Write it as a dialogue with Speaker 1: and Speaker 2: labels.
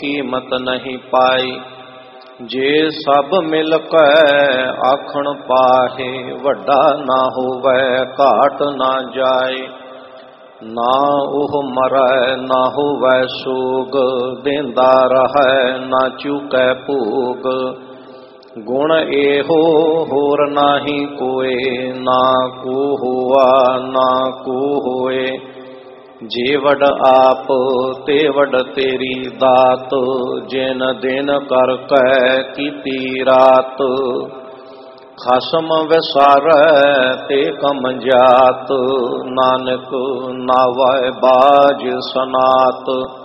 Speaker 1: कीमत नहीं पाई। जे सब मिल कै आखण पाहे, वड्डा ना होवै घाट ना जाए। ना ओह मरै ना होवै सोग, देंदा रहै ना चूकै भोग। गुण एहो होर नाही कोय, ना को होआ ना को होए। जे वड आप ते वड तेरी दात, जिन दिन कर कै कीती रात। खसम विसारै ते कम जात, नानक नावै बाज सनात।